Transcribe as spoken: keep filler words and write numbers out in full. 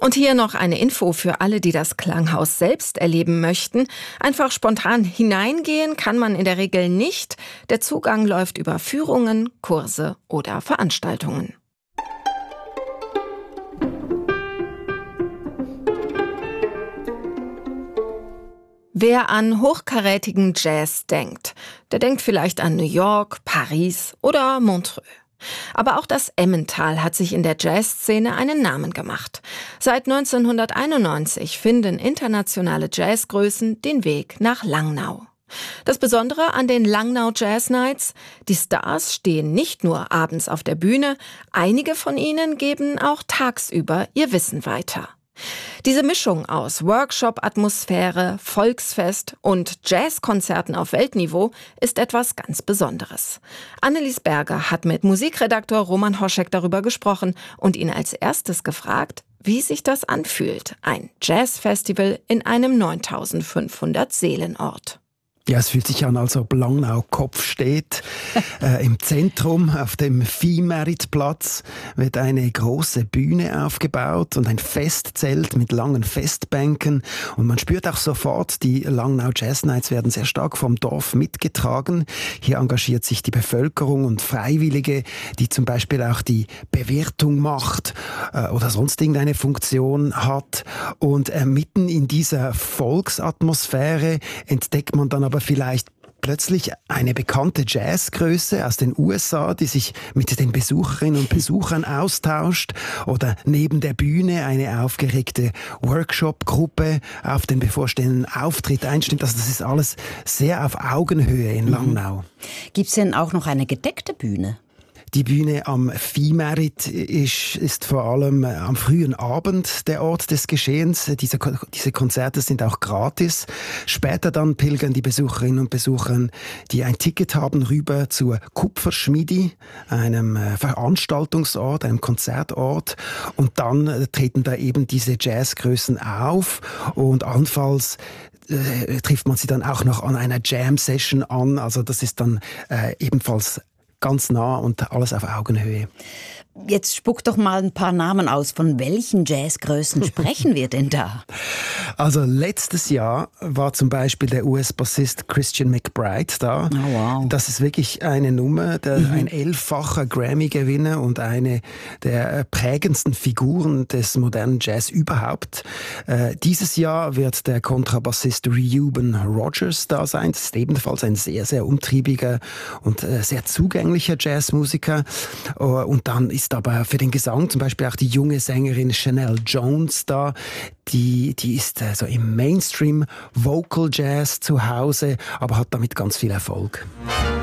Und hier noch eine Info für alle, die das Klanghaus selbst erleben möchten. Einfach spontan hineingehen kann man in der Regel nicht. Der Zugang läuft über Führungen, Kurse oder Veranstaltungen. Wer an hochkarätigen Jazz denkt, der denkt vielleicht an New York, Paris oder Montreux. Aber auch das Emmental hat sich in der Jazzszene einen Namen gemacht. Seit neunzehnhunderteinundneunzig finden internationale Jazzgrößen den Weg nach Langnau. Das Besondere an den Langnau Jazz Nights: Die Stars stehen nicht nur abends auf der Bühne, einige von ihnen geben auch tagsüber ihr Wissen weiter. Diese Mischung aus Workshop-Atmosphäre, Volksfest und Jazzkonzerten auf Weltniveau ist etwas ganz Besonderes. Annelies Berger hat mit Musikredaktor Roman Hoschek darüber gesprochen und ihn als erstes gefragt, wie sich das anfühlt, ein Jazzfestival in einem neuntausendfünfhundert Seelenort. Ja, es fühlt sich an, als ob Langnau Kopf steht. äh, Im Zentrum, auf dem Viehmeritplatz, wird eine große Bühne aufgebaut und ein Festzelt mit langen Festbänken. Und man spürt auch sofort, die Langnau Jazz Nights werden sehr stark vom Dorf mitgetragen. Hier engagiert sich die Bevölkerung und Freiwillige, die zum Beispiel auch die Bewertung macht äh, oder sonst irgendeine Funktion hat. Und äh, mitten in dieser Volksatmosphäre entdeckt man dann aber vielleicht plötzlich eine bekannte Jazzgröße aus den U S A, die sich mit den Besucherinnen und Besuchern austauscht, oder neben der Bühne eine aufgeregte Workshop-Gruppe auf den bevorstehenden Auftritt einstimmt. Also das ist alles sehr auf Augenhöhe in Langnau. Gibt es denn auch noch eine gedeckte Bühne? Die Bühne am Viehmerit ist, ist vor allem am frühen Abend der Ort des Geschehens. Diese, diese Konzerte sind auch gratis. Später dann pilgern die Besucherinnen und Besucher, die ein Ticket haben, rüber zur Kupferschmiedi, einem Veranstaltungsort, einem Konzertort. Und dann treten da eben diese Jazzgrößen auf und allenfalls äh, trifft man sie dann auch noch an einer Jam-Session an. Also das ist dann äh, ebenfalls ganz nah und alles auf Augenhöhe. Jetzt spuck doch mal ein paar Namen aus. Von welchen Jazzgrößen sprechen wir denn da? Also letztes Jahr war zum Beispiel der U S-Bassist Christian McBride da. Oh, wow. Das ist wirklich eine Nummer, der, mhm. ein elffacher Grammy-Gewinner und eine der prägendsten Figuren des modernen Jazz überhaupt. Äh, dieses Jahr wird der Kontrabassist Reuben Rogers da sein. Das ist ebenfalls ein sehr, sehr umtriebiger und äh, sehr zugänglicher Jazzmusiker. Uh, und dann ist ist aber für den Gesang zum Beispiel auch die junge Sängerin Chanel Jones da. Die, die ist äh, so im Mainstream Vocal Jazz zu Hause, aber hat damit ganz viel Erfolg.